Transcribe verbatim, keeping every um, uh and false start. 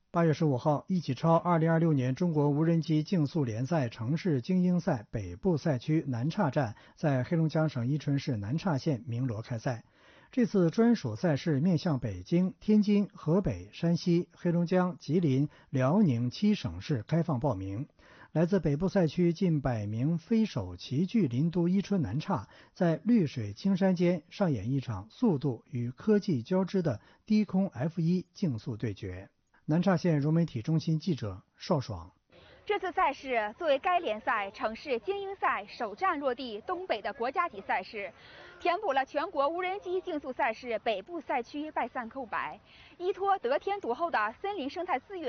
八月十五号，一起超二零二六年中国无人机竞速联赛城市精英赛北部赛区南岔站在黑龙江省伊春市南岔县鸣锣开赛。这次专属赛事面向北京、天津、河北、山西、黑龙江、吉林、辽宁七省市开放报名。来自北部赛区近百名飞手齐聚林都伊春南岔，在绿水青山间上演一场速度与科技交织的低空 F 一 竞速对决。南岔县融媒体中心记者邵爽。 这次赛事作为该联赛城市精英赛首站落地东北的国家级赛事，填补了全国无人机竞速赛事北部赛区败散空白。依托得天独厚的森林生态资源。